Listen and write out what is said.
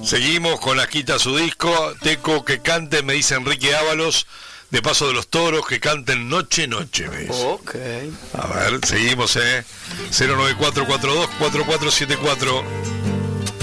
Seguimos con la quita su disco. Teco, que cante, me dice Enrique Ábalos. De Paso de los Toros, que canten Noche, Noche, me dice. Ok. A ver, seguimos, 09442-4474.